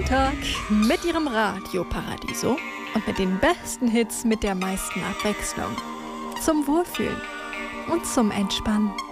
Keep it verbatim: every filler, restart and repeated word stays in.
Montag mit Ihrem Radio Paradiso und mit den besten Hits mit der meisten Abwechslung. Zum Wohlfühlen und zum Entspannen.